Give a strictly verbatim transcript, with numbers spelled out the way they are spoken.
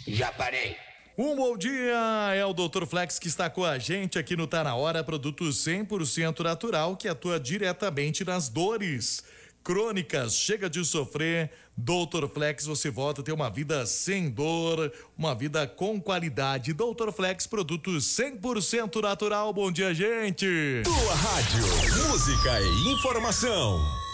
Já parei. Um bom dia, é o doutor Flex que está com a gente aqui no Tá Na Hora, produto cem por cento natural que atua diretamente nas dores crônicas. Chega de sofrer, doutor Flex, você volta a ter uma vida sem dor, uma vida com qualidade. doutor Flex, produto cem por cento natural. Bom dia, gente. Tua rádio, música e informação.